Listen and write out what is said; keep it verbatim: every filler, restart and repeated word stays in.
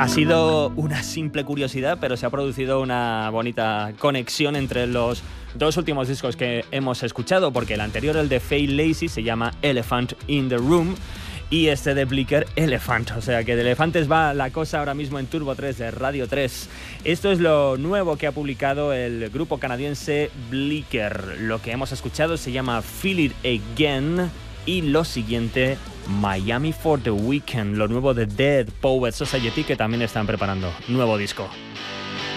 Ha sido una simple curiosidad, pero se ha producido una bonita conexión entre los dos últimos discos que hemos escuchado, porque el anterior, el de Faye Lacy, se llama Elephant in the Room, y este de Bleecker, Elephant. O sea que de elefantes va la cosa ahora mismo en Turbo tres de Radio tres. Esto es lo nuevo que ha publicado el grupo canadiense Bleecker. Lo que hemos escuchado se llama Feel It Again, y lo siguiente, Miami for the Weekend, lo nuevo de Dead Poets Society, que también están preparando nuevo disco.